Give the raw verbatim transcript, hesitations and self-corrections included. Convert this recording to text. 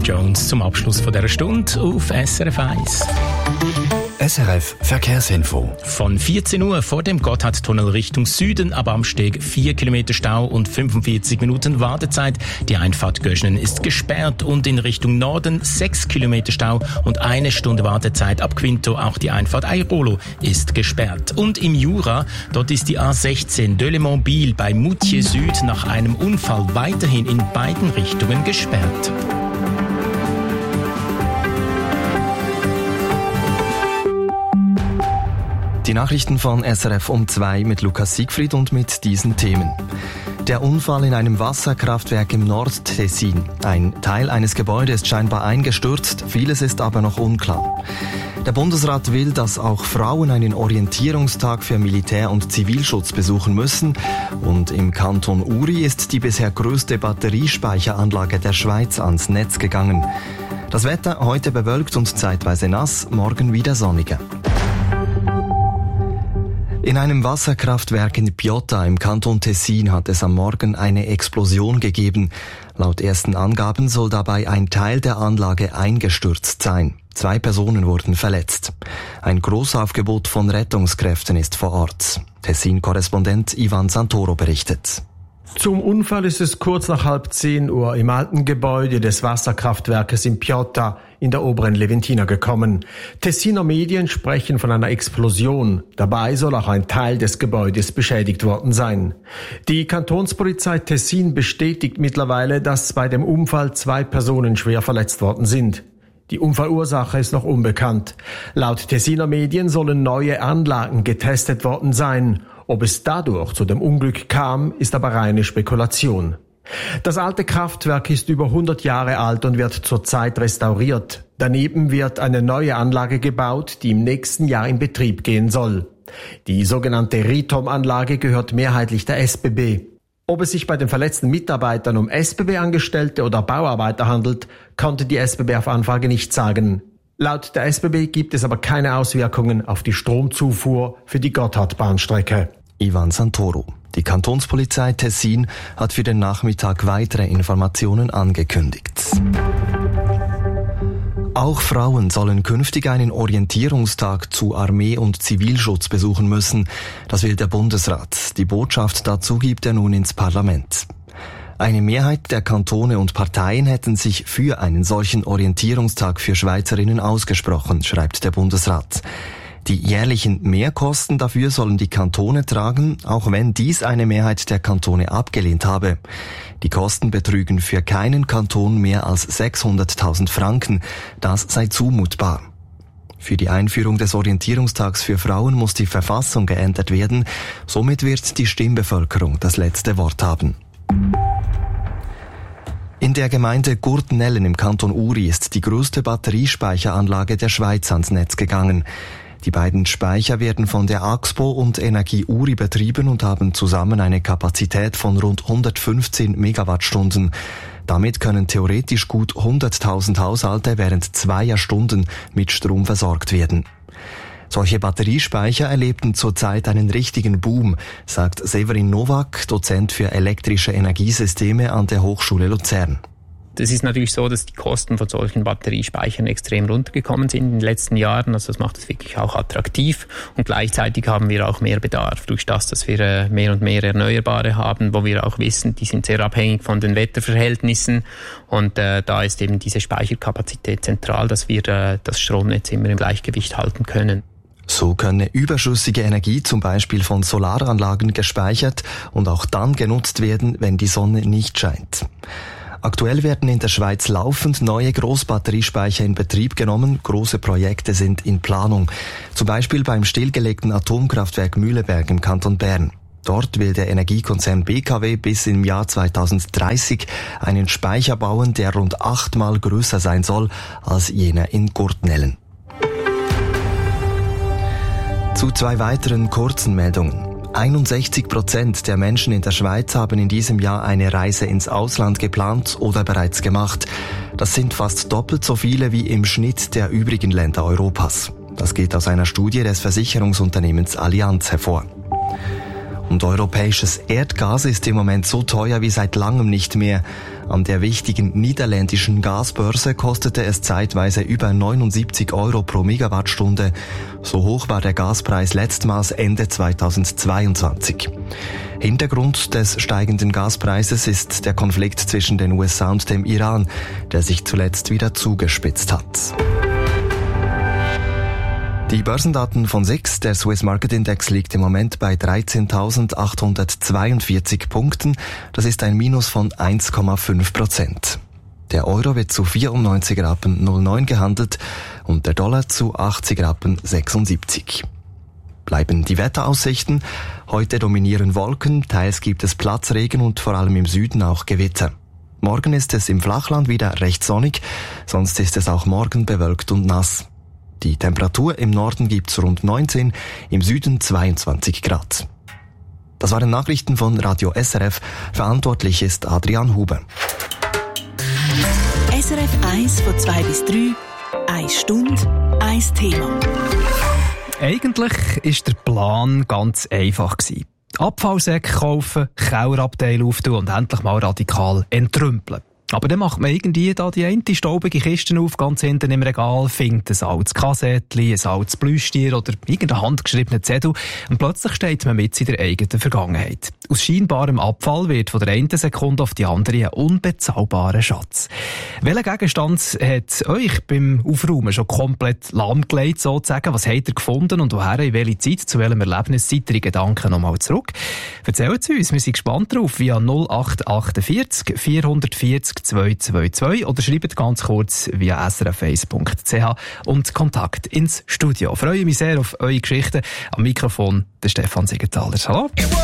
Jones zum Abschluss von dieser Stunde auf S R F eins. S R F Verkehrsinfo. Von vierzehn Uhr vor dem Gotthardtunnel Richtung Süden ab Amsteg vier Kilometer Stau und fünfundvierzig Minuten Wartezeit. Die Einfahrt Göschenen ist gesperrt und in Richtung Norden sechs Kilometer Stau und eine Stunde Wartezeit ab Quinto. Auch die Einfahrt Airolo ist gesperrt. Und im Jura, dort ist die A sechzehn Delémont-Biel bei Moutier Süd nach einem Unfall weiterhin in beiden Richtungen gesperrt. Die Nachrichten von S R F um zwei mit Lukas Siegfried und mit diesen Themen. Der Unfall in einem Wasserkraftwerk im Nordtessin. Ein Teil eines Gebäudes ist scheinbar eingestürzt, vieles ist aber noch unklar. Der Bundesrat will, dass auch Frauen einen Orientierungstag für Militär- und Zivilschutz besuchen müssen. Und im Kanton Uri ist die bisher größte Batteriespeicheranlage der Schweiz ans Netz gegangen. Das Wetter heute bewölkt und zeitweise nass, morgen wieder sonniger. In einem Wasserkraftwerk in Piotta im Kanton Tessin hat es am Morgen eine Explosion gegeben. Laut ersten Angaben soll dabei ein Teil der Anlage eingestürzt sein. Zwei Personen wurden verletzt. Ein Großaufgebot von Rettungskräften ist vor Ort. Tessin-Korrespondent Ivan Santoro berichtet. Zum Unfall ist es kurz nach halb zehn Uhr im alten Gebäude des Wasserkraftwerkes in Piotta in der oberen Leventina gekommen. Tessiner Medien sprechen von einer Explosion. Dabei soll auch ein Teil des Gebäudes beschädigt worden sein. Die Kantonspolizei Tessin bestätigt mittlerweile, dass bei dem Unfall zwei Personen schwer verletzt worden sind. Die Unfallursache ist noch unbekannt. Laut Tessiner Medien sollen neue Anlagen getestet worden sein. Ob es dadurch zu dem Unglück kam, ist aber reine Spekulation. Das alte Kraftwerk ist über hundert Jahre alt und wird zurzeit restauriert. Daneben wird eine neue Anlage gebaut, die im nächsten Jahr in Betrieb gehen soll. Die sogenannte Ritom-Anlage gehört mehrheitlich der S B B. Ob es sich bei den verletzten Mitarbeitern um S B B-Angestellte oder Bauarbeiter handelt, konnte die S B B auf Anfrage nicht sagen. Laut der S B B gibt es aber keine Auswirkungen auf die Stromzufuhr für die Gotthardbahnstrecke. Ivan Santoro. Die Kantonspolizei Tessin hat für den Nachmittag weitere Informationen angekündigt. Auch Frauen sollen künftig einen Orientierungstag zu Armee- und Zivilschutz besuchen müssen. Das will der Bundesrat. Die Botschaft dazu gibt er nun ins Parlament. Eine Mehrheit der Kantone und Parteien hätten sich für einen solchen Orientierungstag für Schweizerinnen ausgesprochen, schreibt der Bundesrat. Die jährlichen Mehrkosten dafür sollen die Kantone tragen, auch wenn dies eine Mehrheit der Kantone abgelehnt habe. Die Kosten betrügen für keinen Kanton mehr als sechshunderttausend Franken. Das sei zumutbar. Für die Einführung des Orientierungstags für Frauen muss die Verfassung geändert werden. Somit wird die Stimmbevölkerung das letzte Wort haben. In der Gemeinde Gurtnellen im Kanton Uri ist die größte Batteriespeicheranlage der Schweiz ans Netz gegangen. Die beiden Speicher werden von der Axpo und Energie Uri betrieben und haben zusammen eine Kapazität von rund hundertfünfzehn Megawattstunden. Damit können theoretisch gut hunderttausend Haushalte während zweier Stunden mit Strom versorgt werden. Solche Batteriespeicher erlebten zurzeit einen richtigen Boom, sagt Severin Nowak, Dozent für elektrische Energiesysteme an der Hochschule Luzern. Es ist natürlich so, dass die Kosten von solchen Batteriespeichern extrem runtergekommen sind in den letzten Jahren. Also das macht es wirklich auch attraktiv. Und gleichzeitig haben wir auch mehr Bedarf durch das, dass wir mehr und mehr Erneuerbare haben, wo wir auch wissen, die sind sehr abhängig von den Wetterverhältnissen. Und äh, da ist eben diese Speicherkapazität zentral, dass wir äh, das Stromnetz immer im Gleichgewicht halten können. So könne überschüssige Energie zum Beispiel von Solaranlagen gespeichert und auch dann genutzt werden, wenn die Sonne nicht scheint. Aktuell werden in der Schweiz laufend neue Großbatteriespeicher in Betrieb genommen. Große Projekte sind in Planung. Zum Beispiel beim stillgelegten Atomkraftwerk Mühleberg im Kanton Bern. Dort will der Energiekonzern B K W bis im Jahr zweitausenddreißig einen Speicher bauen, der rund achtmal größer sein soll als jener in Gurtnellen. Zu zwei weiteren kurzen Meldungen. einundsechzig Prozent der Menschen in der Schweiz haben in diesem Jahr eine Reise ins Ausland geplant oder bereits gemacht. Das sind fast doppelt so viele wie im Schnitt der übrigen Länder Europas. Das geht aus einer Studie des Versicherungsunternehmens Allianz hervor. Und europäisches Erdgas ist im Moment so teuer wie seit langem nicht mehr. An der wichtigen niederländischen Gasbörse kostete es zeitweise über neunundsiebzig Euro pro Megawattstunde. So hoch war der Gaspreis letztmals Ende zweitausendzweiundzwanzig. Hintergrund des steigenden Gaspreises ist der Konflikt zwischen den U S A und dem Iran, der sich zuletzt wieder zugespitzt hat. Die Börsendaten von S I X, der Swiss Market Index, liegt im Moment bei dreizehntausendachthundertzweiundvierzig Punkten. Das ist ein Minus von eins Komma fünf Prozent. Der Euro wird zu vierundneunzig Rappen null neun gehandelt und der Dollar zu achtzig Rappen sechsundsiebzig. Bleiben die Wetteraussichten. Heute dominieren Wolken, teils gibt es Platzregen und vor allem im Süden auch Gewitter. Morgen ist es im Flachland wieder recht sonnig, sonst ist es auch morgen bewölkt und nass. Die Temperatur im Norden gibt's rund neunzehn, im Süden zweiundzwanzig Grad. Das waren Nachrichten von Radio S R F. Verantwortlich ist Adrian Huber. S R F eins von zwei bis drei, eine Stunde, ein Thema. Eigentlich war der Plan ganz einfach. Abfallsäcke kaufen, Kellerabteil auftun und endlich mal radikal entrümpeln. Aber dann macht man irgendwie da die eine staubige Kiste auf, ganz hinten im Regal, findet ein altes Kassettchen, ein altes Plüschtier oder irgendeinen handgeschriebenen Zettel und plötzlich steht man mit in der eigenen Vergangenheit. Aus scheinbarem Abfall wird von der einen Sekunde auf die andere ein unbezahlbarer Schatz. Welcher Gegenstand hat euch beim Aufräumen schon komplett lahmgelegt, sozusagen? Was habt ihr gefunden und woher, in welche Zeit, zu welchem Erlebnis seid ihr in Gedanken nochmal zurück? Erzählt es uns, wir sind gespannt drauf, via null acht achtundvierzig vierhundertvierzig zweihundertzweiundzwanzig oder schreibt ganz kurz via s r f eins punkt c h und Kontakt ins Studio. Ich freue mich sehr auf eure Geschichten. Am Mikrofon der Stefan Siegenthaler. Hallo.